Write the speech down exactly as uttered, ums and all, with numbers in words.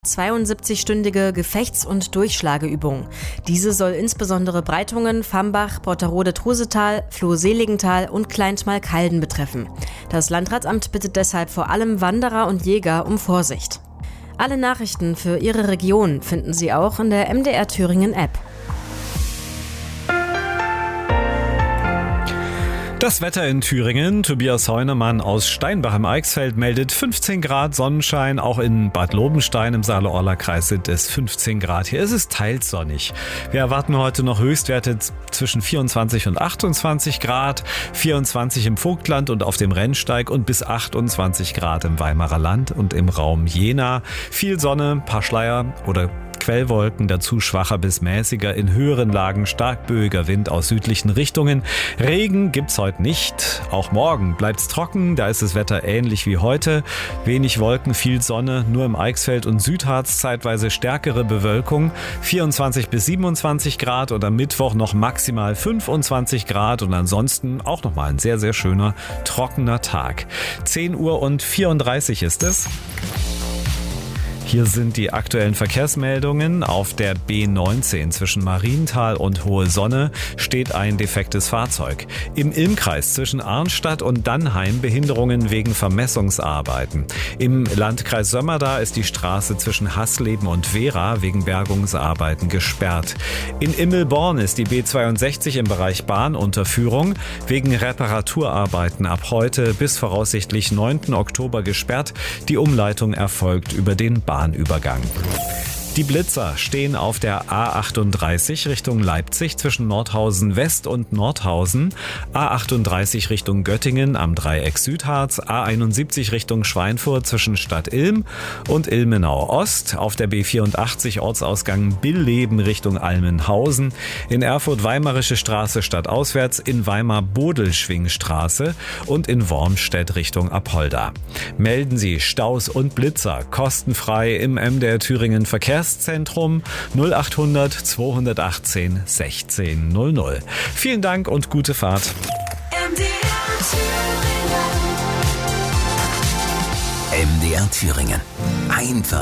zweiundsiebzig-stündige Gefechts- und Durchschlageübung. Diese soll insbesondere Breitungen, Fambach, Porterode-Trusetal, Floh-Seligenthal und Kleinschmalkalden betreffen. Das Landratsamt bittet deshalb vor allem Wanderer und Jäger um Vorsicht. Alle Nachrichten für Ihre Region finden Sie auch in der M D R Thüringen App. Das Wetter in Thüringen. Tobias Heunemann aus Steinbach im Eichsfeld meldet fünfzehn Grad Sonnenschein. Auch in Bad Lobenstein im Saale-Orla-Kreis sind es fünfzehn Grad. Hier ist es teils sonnig. Wir erwarten heute noch Höchstwerte zwischen vierundzwanzig und achtundzwanzig Grad, vierundzwanzig im Vogtland und auf dem Rennsteig und bis achtundzwanzig Grad im Weimarer Land und im Raum Jena. Viel Sonne, paar Schleier oder Quellwolken, dazu schwacher bis mäßiger, in höheren Lagen stark böiger Wind aus südlichen Richtungen. Regen gibt's heute nicht. Auch morgen bleibt's trocken, da ist das Wetter ähnlich wie heute. Wenig Wolken, viel Sonne, nur im Eichsfeld und Südharz zeitweise stärkere Bewölkung. vierundzwanzig bis siebenundzwanzig Grad und am Mittwoch noch maximal fünfundzwanzig Grad und ansonsten auch nochmal ein sehr, sehr schöner, trockener Tag. zehn Uhr und vierunddreißig ist es. Hier sind die aktuellen Verkehrsmeldungen. Auf der B neunzehn zwischen Marienthal und Hohe Sonne steht ein defektes Fahrzeug. Im Ilmkreis zwischen Arnstadt und Dannheim Behinderungen wegen Vermessungsarbeiten. Im Landkreis Sömmerda ist die Straße zwischen Hasleben und Wera wegen Bergungsarbeiten gesperrt. In Immelborn ist die B zweiundsechzig im Bereich Bahnunterführung wegen Reparaturarbeiten ab heute bis voraussichtlich neunten Oktober gesperrt. Die Umleitung erfolgt über den Bahnübergang. Die Blitzer stehen auf der A achtunddreißig Richtung Leipzig zwischen Nordhausen West und Nordhausen, A achtunddreißig Richtung Göttingen am Dreieck Südharz, A einundsiebzig Richtung Schweinfurt zwischen Stadt Ilm und Ilmenau Ost, auf der B vierundachtzig Ortsausgang Billeben Richtung Almenhausen, in Erfurt Weimarische Straße stadtauswärts, in Weimar Bodelschwingstraße und in Wormstedt Richtung Apolda. Melden Sie Staus und Blitzer kostenfrei im M D R Thüringen Verkehrs Zentrum null achthundert zweihundertachtzehn sechzehn null null. Vielen Dank und gute Fahrt. M D R Thüringen. M D R Thüringen. Einfach